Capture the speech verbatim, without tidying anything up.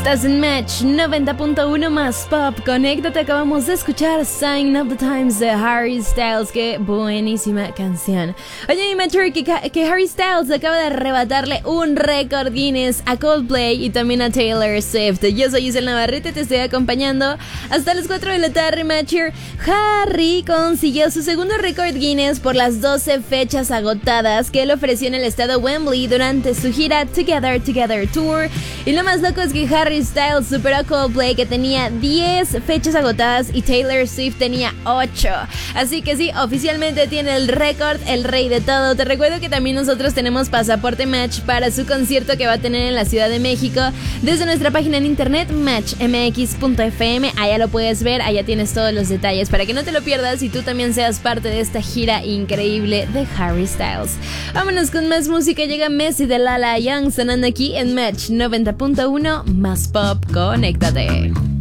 Estás en Match noventa punto uno más Pop. Conéctate, acabamos de escuchar Sign of the Times de Harry Styles. Qué buenísima canción. Oye, mi Matcher, que, que Harry Styles acaba de arrebatarle un récord Guinness a Coldplay y también a Taylor Swift. Yo soy Isel Navarrete, te estoy acompañando hasta las cuatro de la tarde, Matcher. Harry consiguió su segundo récord Guinness por las doce fechas agotadas que él ofreció en el estado Wembley durante su gira Together Together Tour. Y lo más loco es que Harry Styles superó a Coldplay, que tenía diez fechas agotadas, y Taylor Swift tenía ocho. Así que sí, oficialmente tiene el récord, el rey de todo. Te recuerdo que también nosotros tenemos pasaporte Match para su concierto que va a tener en la Ciudad de México desde nuestra página en internet match m x punto f m. Allá lo puedes ver, allá tienes todos los detalles para que no te lo pierdas y tú también seas parte de esta gira increíble de Harry Styles. Vámonos con más música. Llega Messi de Lala Young sonando aquí en Match noventa punto uno más Pop. Conéctate.